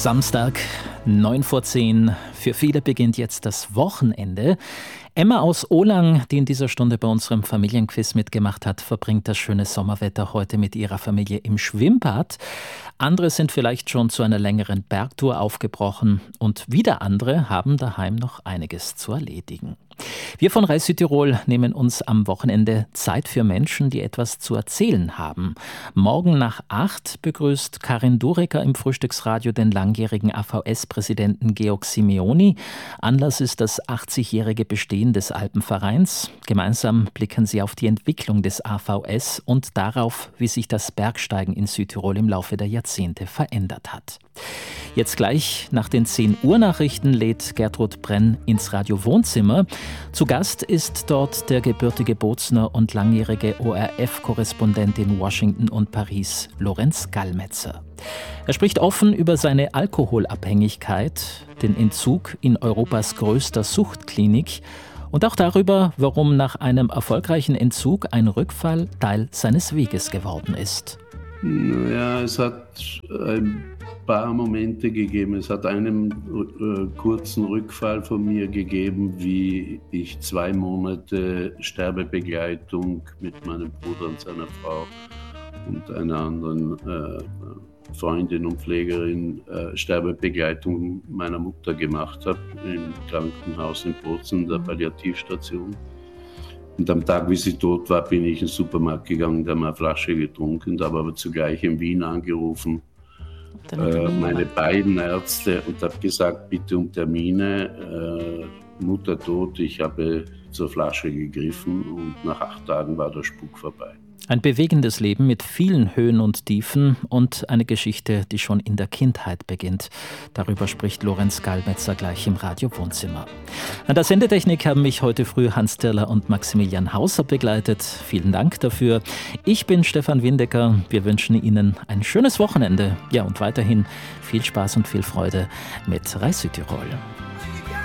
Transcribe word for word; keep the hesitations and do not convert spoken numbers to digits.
Samstag, neun vor zehn. Für viele beginnt jetzt das Wochenende. Emma aus Ohlang, die in dieser Stunde bei unserem Familienquiz mitgemacht hat, verbringt das schöne Sommerwetter heute mit ihrer Familie im Schwimmbad. Andere sind vielleicht schon zu einer längeren Bergtour aufgebrochen und wieder andere haben daheim noch einiges zu erledigen. Wir von Rai Südtirol nehmen uns am Wochenende Zeit für Menschen, die etwas zu erzählen haben. Morgen nach acht begrüßt Karin Durecker im Frühstücksradio den langjährigen A V S-Präsidenten Georg Simeoni. Anlass ist das achtzigjährige Bestehen des Alpenvereins. Gemeinsam blicken sie auf die Entwicklung des A V S und darauf, wie sich das Bergsteigen in Südtirol im Laufe der Jahrzehnte verändert hat. Jetzt gleich nach den zehn Uhr Nachrichten lädt Gertrud Brenn ins Radio Wohnzimmer. Zu Gast ist dort der gebürtige Bozner und langjährige O R F-Korrespondent in Washington und Paris, Lorenz Gallmetzer. Er spricht offen über seine Alkoholabhängigkeit, den Entzug in Europas größter Suchtklinik und auch darüber, warum nach einem erfolgreichen Entzug ein Rückfall Teil seines Weges geworden ist. Ja, es hat ein paar Momente gegeben. Es hat einen äh, kurzen Rückfall von mir gegeben, wie ich zwei Monate Sterbebegleitung mit meinem Bruder und seiner Frau und einer anderen äh, Freundin und Pflegerin äh, Sterbebegleitung meiner Mutter gemacht habe, im Krankenhaus in Bozen, der Palliativstation. Und am Tag, wie sie tot war, bin ich in den Supermarkt gegangen, da habe eine Flasche getrunken, habe aber zugleich in Wien angerufen, äh, meine beiden Ärzte, und habe gesagt, bitte um Termine, äh, Mutter tot, ich habe zur Flasche gegriffen und nach acht Tagen war der Spuk vorbei. Ein bewegendes Leben mit vielen Höhen und Tiefen und eine Geschichte, die schon in der Kindheit beginnt. Darüber spricht Lorenz Gallmetzer gleich im Radio Wohnzimmer. An der Sendetechnik haben mich heute früh Hans Tirler und Maximilian Hauser begleitet. Vielen Dank dafür. Ich bin Stefan Windecker. Wir wünschen Ihnen ein schönes Wochenende. Ja, und weiterhin viel Spaß und viel Freude mit Rai Südtirol.